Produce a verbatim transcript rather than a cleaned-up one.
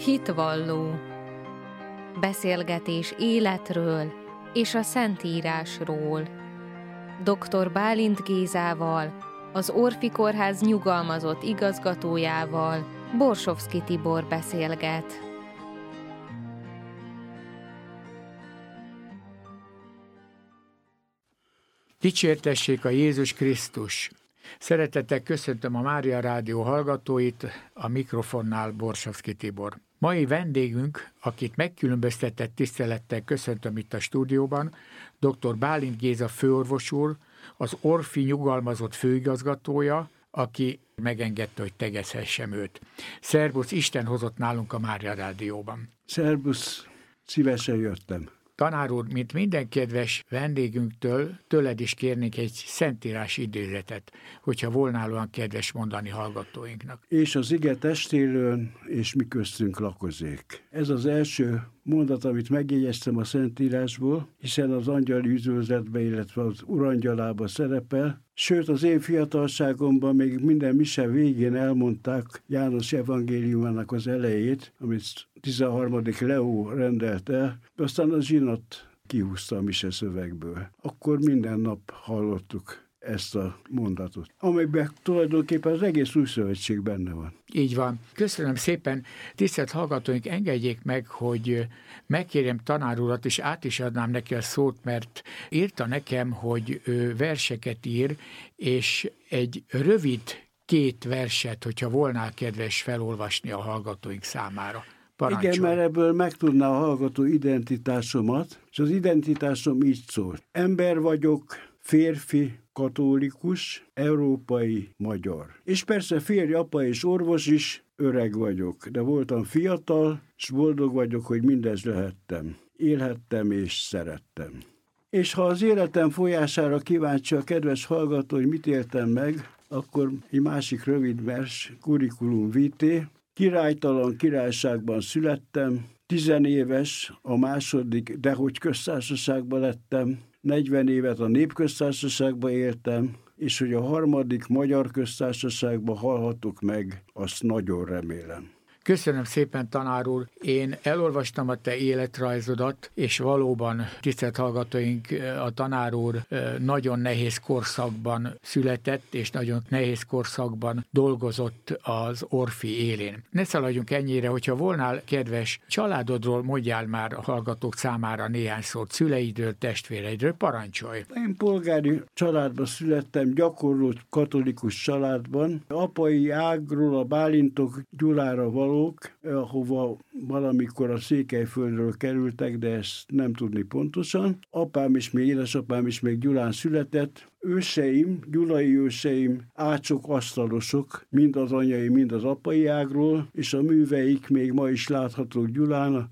Hitvalló. Beszélgetés életről és a Szentírásról. doktor Bálint Gézával, az Orfi Kórház nyugalmazott igazgatójával Borsovszky Tibor beszélget. Dicsértessék a Jézus Krisztus! Szeretettel köszöntöm a Mária Rádió hallgatóit, a mikrofonnál Borsovszky Tibor. Mai vendégünk, akit megkülönböztetett tisztelettel köszöntöm itt a stúdióban, doktor Bálint Géza főorvos úr, az Orfi nyugalmazott főigazgatója, aki megengedte, hogy tegezhessem őt. Szerbusz, Isten hozott nálunk a Mária Rádióban. Szerbusz, szívesen jöttem. Tanár úr, mint minden kedves vendégünktől, tőled is kérnék egy szentírás idézetet, hogyha volna olyan kedves mondani hallgatóinknak. És az ige testélőn, és mi köztünk lakozék. Ez az első mondat, amit megjegyeztem a Szentírásból, hiszen az angyali üdvözletben, illetve az urangyalába szerepel. Sőt, az én fiatalságomban még minden mise végén elmondták János evangéliumának az elejét, amit tizenharmadik Leó rendelt el, de aztán a zsinat kihúzta a mise szövegből. Akkor minden nap hallottuk ezt a mondatot, amelyben tulajdonképpen az egész új szövetség benne van. Így van. Köszönöm szépen. Tisztelt hallgatóink, engedjék meg, hogy megkérjem tanár urat, és át is adnám neki a szót, mert írta nekem, hogy ő verseket ír, és egy rövid két verset, hogyha volnál kedves felolvasni a hallgatóink számára. Parancsolj. Igen, mert ebből megtudná a hallgató identitásomat, és az identitásom így szól. Ember vagyok, férfi, katolikus, európai, magyar. És persze férj, apa és orvos is, öreg vagyok, de voltam fiatal, és boldog vagyok, hogy mindez lehettem. Élhettem és szerettem. És ha az életem folyására kíváncsi a kedves hallgató, hogy mit éltem meg, akkor egy másik rövid vers, curriculum vitae. Királytalan királyságban születtem, tizenéves, a második, dehogy köztársaságban lettem, negyven évet a népköztársaságban éltem, és hogy a harmadik magyar köztársaságban halhatok meg, azt nagyon remélem. Köszönöm szépen, tanár úr. Én elolvastam a te életrajzodat, és valóban, tisztelt hallgatóink, a tanár úr nagyon nehéz korszakban született, és nagyon nehéz korszakban dolgozott az Orfi élén. Ne szaladjunk ennyire, hogyha volnál kedves családodról, mondjál már a hallgatók számára néhány szót, szüleidről, testvéreidről, parancsolj. Én polgári családban születtem, gyakorló katolikus családban. Apai ágról a Bálintok Gyulára való, ahova valamikor a Székelyföldről kerültek, de ezt nem tudni pontosan. Apám is, még édesapám is még Gyulán született. Őseim, gyulai őseim, ácsok, asztalosok, mind az anyai, mind az apai ágról, és a műveik még ma is láthatók Gyulán.